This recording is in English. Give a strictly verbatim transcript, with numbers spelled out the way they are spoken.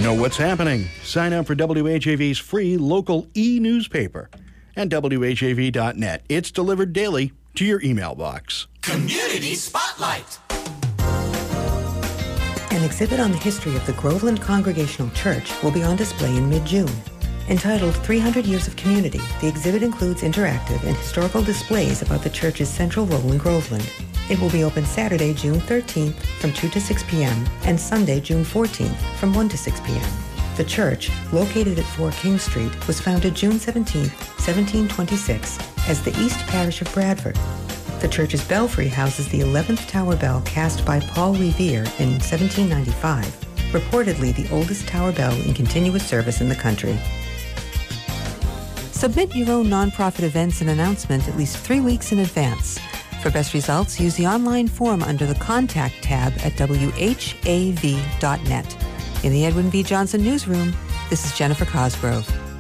Know what's happening. Sign up for W H A V's free local e-newspaper at W H A V dot net. It's delivered daily to your email box. Community Spotlight. An exhibit on the history of the Groveland Congregational Church will be on display in mid-June. Entitled three hundred Years of Community, the exhibit includes interactive and historical displays about the church's central role in Groveland. It will be open Saturday, June thirteenth from two to six p.m. and Sunday, June fourteenth from one to six p.m. The church, located at four King Street, was founded June seventeenth, seventeen twenty-six as the East Parish of Bradford. The church's belfry houses the eleventh tower bell cast by Paul Revere in seventeen ninety-five, reportedly the oldest tower bell in continuous service in the country. Submit your own nonprofit events and announcement at least three weeks in advance. For best results, use the online form under the Contact tab at W H A V dot net. In the Edwin V. Johnson Newsroom, this is Jennifer Cosgrove.